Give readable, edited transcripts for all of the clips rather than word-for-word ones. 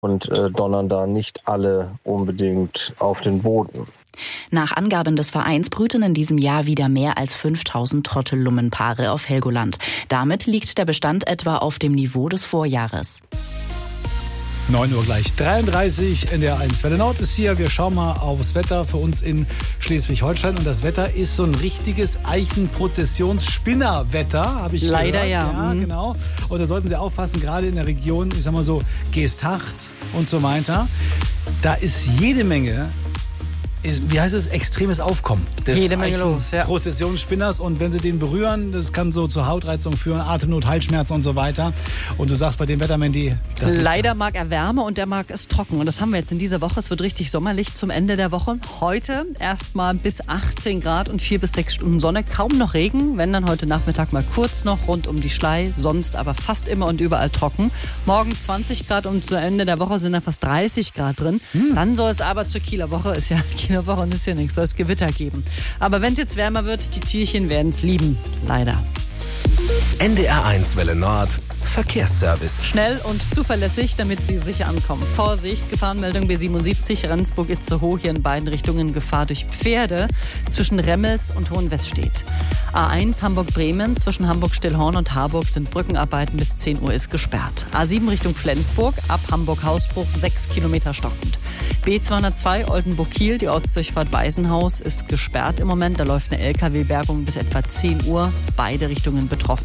und donnern da nicht alle unbedingt auf den Boden. Nach Angaben des Vereins brüten in diesem Jahr wieder mehr als 5000 Trottellummenpaare auf Helgoland. Damit liegt der Bestand etwa auf dem Niveau des Vorjahres. 9 Uhr gleich 33, NDR 1 Welle Nord ist hier. Wir schauen mal aufs Wetter für uns in Schleswig-Holstein. Und das Wetter ist so ein richtiges Eichenprozessionsspinnerwetter, habe ich gehört. Leider ja. Ja, genau. Und da sollten Sie aufpassen, gerade in der Region, ich sag mal so, Geesthacht und so weiter. Da ist jede Menge, wie heißt es, extremes Aufkommen des jede Menge los, ja. Prozessionsspinners. Und wenn Sie den berühren, das kann so zu Hautreizung führen, Atemnot, Halsschmerzen und so weiter. Und du sagst bei dem Wetter, Mandy, das leider mag er Wärme und der mag es trocken. Und das haben wir jetzt in dieser Woche. Es wird richtig sommerlich zum Ende der Woche. Heute erstmal bis 18 Grad und 4 bis 6 Stunden Sonne. Kaum noch Regen, wenn dann heute Nachmittag mal kurz noch rund um die Schlei. Sonst aber fast immer und überall trocken. Morgen 20 Grad und zu Ende der Woche sind dann fast 30 Grad drin. Dann soll es aber zur Kieler Woche, ist ja Kieler Woche und ist ja nichts, soll es Gewitter geben. Aber wenn es jetzt wärmer wird, die Tierchen werden es lieben. Leider. NDR 1 Welle Nord Verkehrsservice. Schnell und zuverlässig, damit Sie sicher ankommen. Vorsicht, Gefahrenmeldung B77, Rendsburg-Itzehoe, hier in beiden Richtungen Gefahr durch Pferde zwischen Remmels und Hohenwestedt. A1 Hamburg-Bremen, zwischen Hamburg-Stillhorn und Harburg sind Brückenarbeiten bis 10 Uhr ist gesperrt. A7 Richtung Flensburg, ab Hamburg-Hausbruch 6 Kilometer stockend. B202 Oldenburg-Kiel, die Ostdurchfahrt Waisenhaus ist gesperrt im Moment. Da läuft eine LKW-Bergung bis etwa 10 Uhr, beide Richtungen betroffen.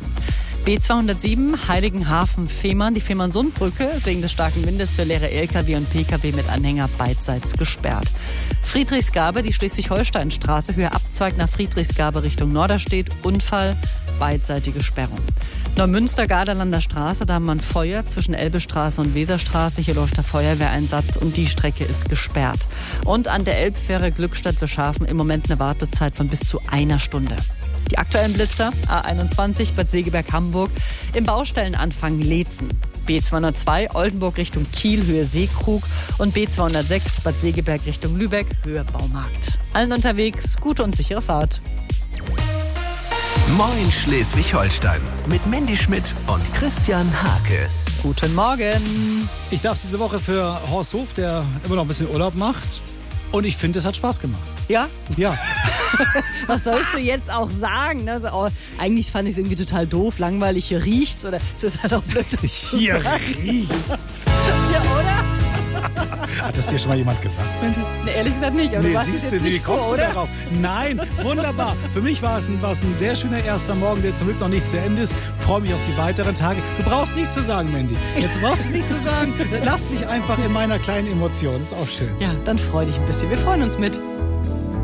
B207 Heiligenhafen-Fehmarn. Die Fehmarn-Sund-Brücke ist wegen des starken Windes für leere LKW und PKW mit Anhänger beidseits gesperrt. Friedrichsgabe, die Schleswig-Holstein-Straße, Höhe Abzweig nach Friedrichsgabe Richtung Norderstedt. Unfall, beidseitige Sperrung. Neumünster-Garderlander Straße, da haben wir ein Feuer zwischen Elbestraße und Weserstraße. Hier läuft der Feuerwehreinsatz und die Strecke ist gesperrt. Und an der Elbfähre Glückstadt-Wischhafen im Moment eine Wartezeit von bis zu 1 Stunde. Die aktuellen Blitzer, A21 Bad Segeberg-Hamburg, im Baustellenanfang Leetzen. B202 Oldenburg Richtung Kiel, Höhe Seekrug und B206 Bad Segeberg Richtung Lübeck, Höhe Baumarkt. Allen unterwegs gute und sichere Fahrt. Moin Schleswig-Holstein mit Mandy Schmidt und Christian Hake. Guten Morgen. Ich darf diese Woche für Horst Hof, der immer noch ein bisschen Urlaub macht. Und ich finde, es hat Spaß gemacht. Ja? Ja. Was sollst du jetzt auch sagen? Also, eigentlich fand ich es irgendwie total doof, langweilig, hier riecht's. Oder es ist halt auch blöd, das zu Hier sagen. riecht's. Ja, oder? Hat das dir schon mal jemand gesagt, Mandy? Nee, ehrlich gesagt nicht. Aber Nee, du warst siehst jetzt du, wie nicht kommst vor, du oder? darauf? Nein, wunderbar. Für mich war es ein sehr schöner erster Morgen, der zum Glück noch nicht zu Ende ist. Freue mich auf die weiteren Tage. Du brauchst nichts zu sagen, Mandy. Jetzt brauchst du nichts zu sagen. Lass mich einfach in meiner kleinen Emotion. Ist auch schön. Ja, dann freu dich ein bisschen. Wir freuen uns mit.